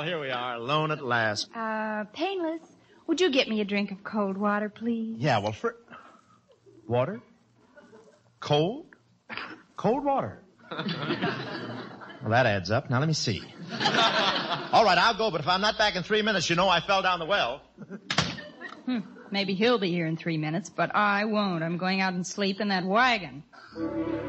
Well, here we are, alone at last. Painless, would you get me a drink of cold water, please? Yeah, well, water? Cold? Cold water. Well, that adds up. Now, let me see. All right, I'll go, but if I'm not back in 3 minutes, you know I fell down the well. Maybe he'll be here in 3 minutes, but I won't. I'm going out and sleep in that wagon.